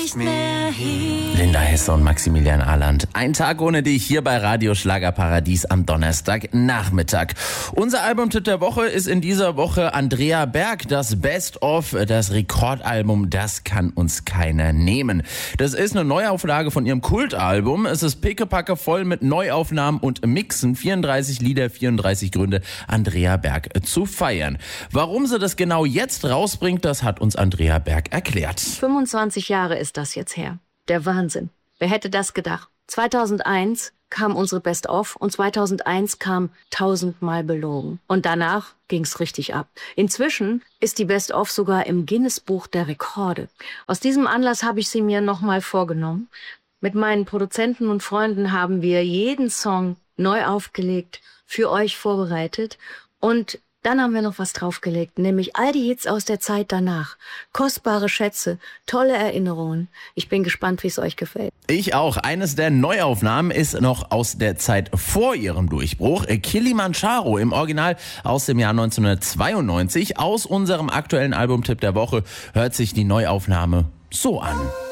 nicht mehr hin. Linda Hesse und Maximilian Ahland. Ein Tag ohne dich hier bei Radio Schlagerparadies am Donnerstagnachmittag. Unser Albumtipp der Woche ist in dieser Woche Andrea Berg, das Best-of, das Rekordalbum, das kann uns keiner nehmen. Das ist eine Neuauflage von ihrem Kultalbum. Es ist pickepacke voll mit Neuaufnahmen und Mixen. 34 Lieder, 34 Gründe, Andrea Berg zu feiern. Warum sie das genau jetzt rausbringt, das hat uns Andrea Berg erklärt. 25 Jahre ist das jetzt her. Der Wahnsinn. Wer hätte das gedacht? 2001 kam unsere Best-of und 2001 kam 1000-mal belogen. Und danach ging's richtig ab. Inzwischen ist die Best-of sogar im Guinness-Buch der Rekorde. Aus diesem Anlass habe ich sie mir nochmal vorgenommen. Mit meinen Produzenten und Freunden haben wir jeden Song neu aufgelegt, für euch vorbereitet und dann haben wir noch was draufgelegt, nämlich all die Hits aus der Zeit danach. Kostbare Schätze, tolle Erinnerungen. Ich bin gespannt, wie es euch gefällt. Ich auch. Eines der Neuaufnahmen ist noch aus der Zeit vor ihrem Durchbruch. Kilimanjaro im Original aus dem Jahr 1992. Aus unserem aktuellen Albumtipp der Woche hört sich die Neuaufnahme so an.